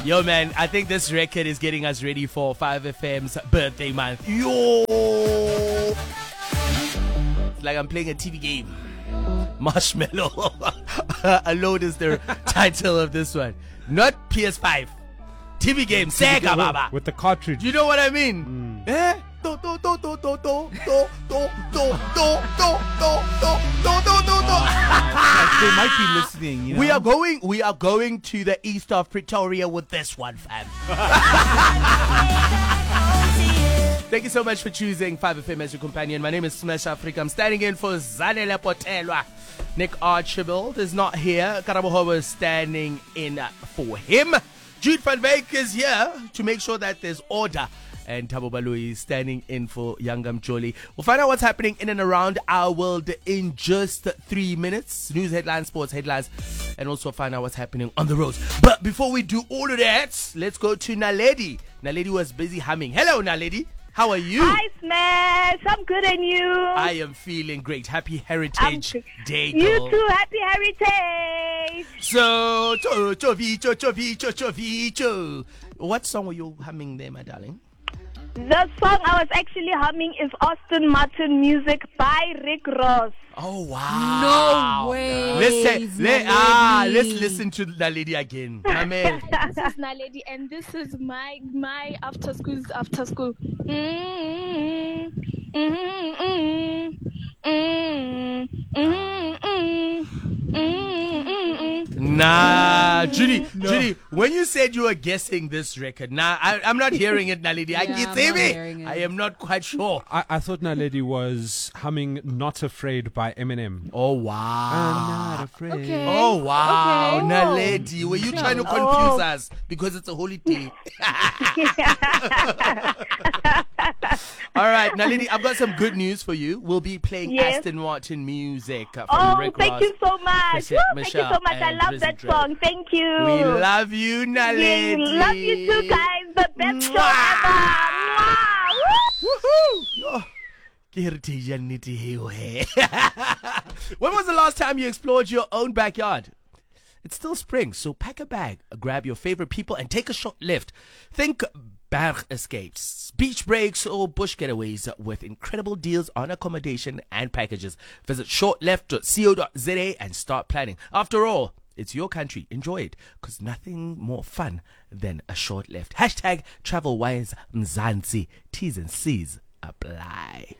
Yo, man, I think this record is getting us ready for 5FM's birthday month. Yo! It's like I'm playing a TV game. Marshmallow Alone is the title of this one. Not PS5. TV game. Sega, baba. With the cartridge. You know what I mean? Eh? Do, do, do, do, do, do, do, do, do, do, do. They might be listening, you know? We are going to the east of Pretoria with this one, fam. Thank you so much for choosing 5FM as your companion. My name is Smash Africa. I'm standing in for Zanele Potelwa. Nick Archibald is not here. Karabo Hobo is standing in for him. Jude van Wyk is here to make sure that there's order. And Thabo Balui is standing in for Yangam Joli. We'll find out what's happening in and around our world in just 3 minutes. News headlines, sports headlines, and also find out what's happening on the roads. But before we do all of that, let's go to Naledi. Naledi was busy humming. Hello, Naledi. How are you? Hi, Smash. I'm good, and you? I am feeling great. Happy Heritage Day, girl. You too. Happy Heritage. So, what song were you humming there, my darling? The song I was actually humming is Austin Martin Music by Rick Ross. Oh, wow. No way. Let's listen to Naledi again. Amen. This is Naledi, and this is my after school. Nah, Judy, when you said you were guessing this record, I'm not hearing it, Naledi. I am not quite sure. I thought Naledi was humming Not Afraid by Eminem. Oh, wow. I'm not afraid. Okay. Oh, wow. Okay. Naledi, were you trying to confuse us because it's a holy day? All right, Naledi, I've got some good news for you. We'll be playing Aston Martin music from Rick Ross. Thank you so much. Woo, thank you so much. I love that song. Thank you. We love you, Naledi. We love you too, guys. The best show ever. Woohoo! When was the last time you explored your own backyard? It's still spring, so pack a bag, grab your favorite people, and take a short lift. Think Berg escapes, beach breaks, or bush getaways with incredible deals on accommodation and packages. Visit shortleft.co.za and start planning. After all, it's your country. Enjoy it, because nothing more fun than a short lift. #TravelWise Mzansi. T's and C's apply.